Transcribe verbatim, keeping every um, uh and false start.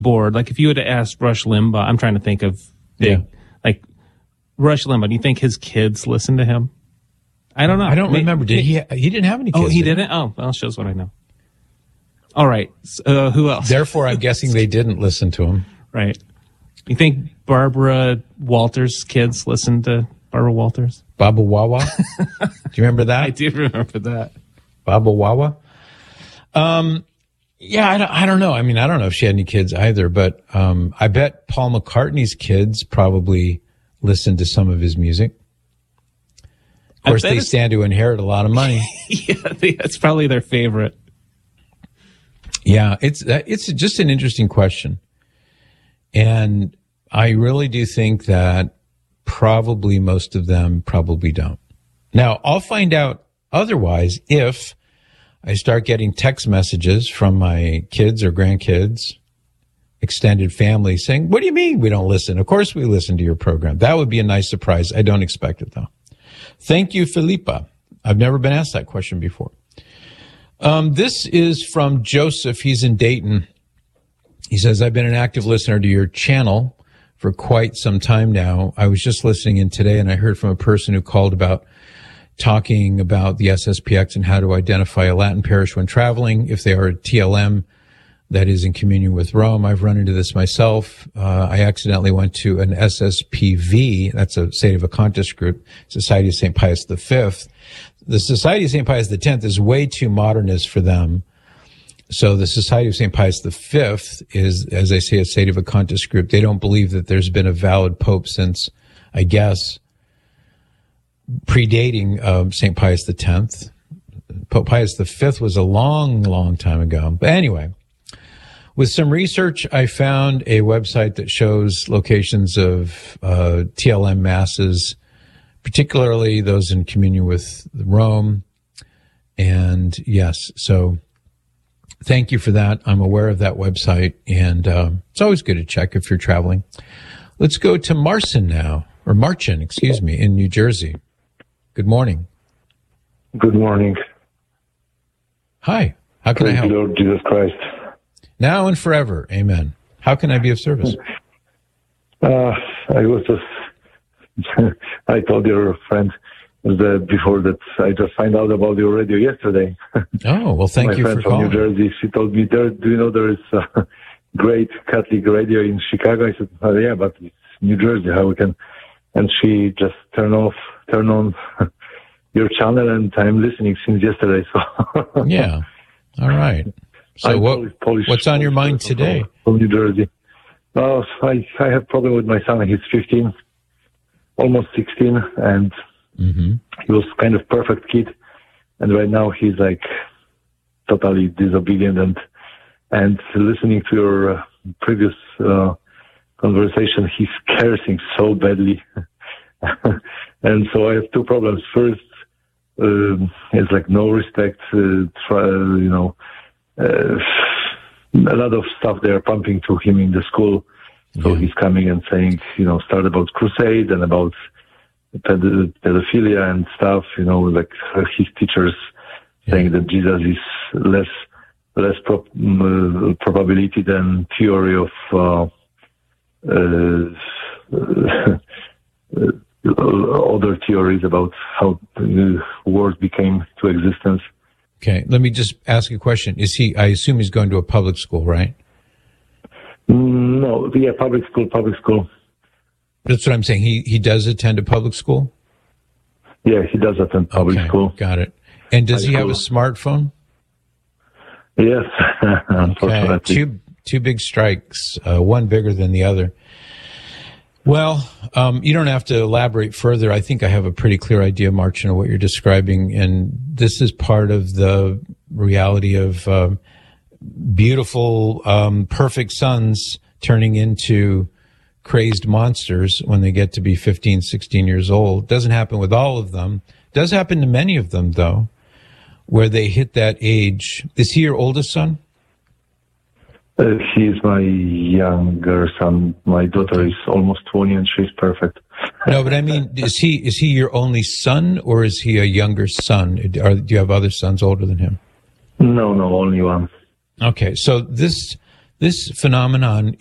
board, like if you would have asked Rush Limbaugh, I'm trying to think of big, Yeah. like Rush Limbaugh, do you think his kids listen to him? I don't know. I don't Maybe, remember. Did he? He didn't have any kids. Oh, he did didn't? Oh, well, shows what I know. All right. Uh, who else? Therefore, I'm guessing they didn't listen to him. Right. You think Barbara Walters' kids listen to Barbara Walters? Baba Wawa? Do you remember that? I do remember that. Baba Wawa? Um, yeah, I don't, I don't know. I mean, I don't know if she had any kids either, but um, I bet Paul McCartney's kids probably listened to some of his music. Of course, they stand to inherit a lot of money. Yeah, that's probably their favorite. Yeah, it's it's just an interesting question. And I really do think that probably most of them probably don't. Now, I'll find out otherwise if I start getting text messages from my kids or grandkids, extended family saying, what do you mean we don't listen? Of course we listen to your program. That would be a nice surprise. I don't expect it, though. Thank you, Felipa. I've never been asked that question before. Um, this is from Joseph. He's in Dayton. He says, I've been an active listener to your channel for quite some time now. I was just listening in today, and I heard from a person who called about talking about the S S P X and how to identify a Latin parish when traveling, if they are a T L M that is in communion with Rome. I've run into this myself. Uh, I accidentally went to an S S P V, that's a Sedevacantist group, Society of Saint Pius the Fifth. The Society of Saint Pius the Tenth is way too modernist for them. So the Society of Saint Pius the Fifth is, as I say, a Sedevacantist group. They don't believe that there's been a valid pope since, I guess, predating um, Saint Pius the Tenth. Pope Pius the Fifth was a long, long time ago. But anyway, with some research, I found a website that shows locations of uh, T L M masses, particularly those in communion with Rome. And yes, so thank you for that. I'm aware of that website, and um, it's always good to check if you're traveling. Let's go to Marcin now, or Marcin, excuse me, in New Jersey. Good morning. Good morning. Hi. How can Praise I help? Lord Jesus Christ. Now and forever. Amen. How can I be of service? Uh, I was just, I told your friend that before that I just found out about your radio yesterday. Oh, well, thank My you friend for from calling. New Jersey, she told me, there, do you know there is a great Catholic radio in Chicago? I said, oh, yeah, but it's New Jersey, how we can... And she just turned off, turn on your channel, and I'm listening since yesterday. So Yeah. All right. So I'm what, Polish, Polish, what's on your Polish mind person today? From, from New Jersey. Oh, I, I have problem with my son. He's fifteen, almost sixteen, and Mm-hmm. he was kind of perfect kid. And right now he's like totally disobedient, and and listening to your uh, previous uh, conversation, he's cursing so badly. And so I have two problems. First, uh, it's like no respect, uh, try, you know, uh, a lot of stuff they are pumping to him in the school. So Yeah. he's coming and saying, you know, start about crusade and about ped- pedophilia and stuff, you know, like his teachers Yeah. saying that Jesus is less less pro- uh, probability than theory of uh, uh, other theories about how the world became to existence. Okay. Let me just ask a question. Is he, I assume he's going to a public school, right? No, yeah, public school, public school. That's what I'm saying. He, he does attend a public school? Yeah, he does attend public Okay, school. got it. And does High he have a school. smartphone? Yes, Okay. unfortunately. Two, two big strikes, uh, one bigger than the other. Well, um, you don't have to elaborate further. I think I have a pretty clear idea, Marcin, of what you're describing. And this is part of the reality of um, beautiful, um, perfect sons turning into crazed monsters when they get to be fifteen, sixteen years old. Doesn't happen with all of them. Does happen to many of them, though, where they hit that age. Is he your oldest son? Uh, he is my younger son. My daughter is almost twenty and she's perfect. No, but I mean, is he is he your only son, or is he a younger son? Or do you have other sons older than him? No, no, only one. Okay, so this this phenomenon